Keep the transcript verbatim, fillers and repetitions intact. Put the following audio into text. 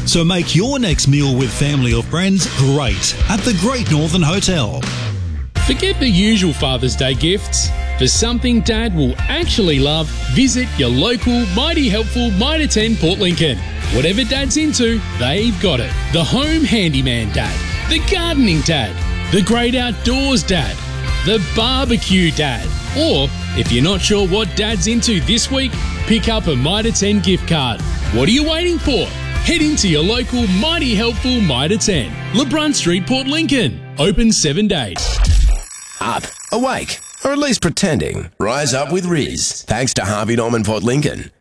So make your next meal with family or friends great at the Great Northern Hotel. Forget the usual Father's Day gifts. For something Dad will actually love, visit your local Mighty Helpful Mitre ten Port Lincoln. Whatever Dad's into, they've got it. The Home Handyman Dad, the Gardening Dad, the Great Outdoors Dad, the Barbecue Dad. Or, if you're not sure what Dad's into this week, pick up a Mitre ten gift card. What are you waiting for? Head into your local Mighty Helpful Mitre ten, LeBrun Street, Port Lincoln. Open seven days. Up, awake, or at least pretending. Rise up with Riz. Thanks to Harvey Norman Port Lincoln.